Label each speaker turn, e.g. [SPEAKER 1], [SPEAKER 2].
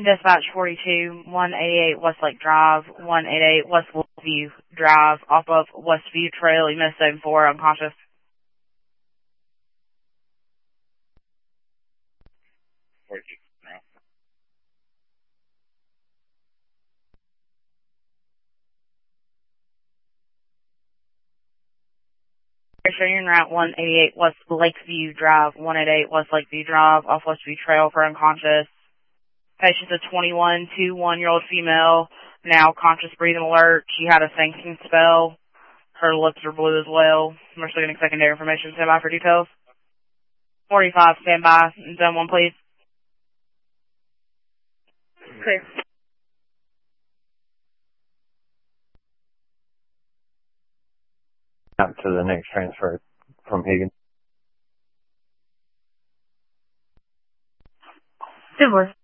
[SPEAKER 1] Dispatch 42, 188 Westlake Drive, 188 Westview Drive, off of Westview Trail, you missed 74, unconscious. You're route 188 West Lakeview Drive, 188 West Lakeview Drive, off Westview Trail for unconscious. Patient's a 21-year-old female, now conscious breathing alert. She had a sinking spell. Her lips are blue as well. We're still getting secondary information. Stand by for details. 45, stand by. Zone 1, please. Clear.
[SPEAKER 2] Out to the next transfer from Higgins.
[SPEAKER 1] 2-4.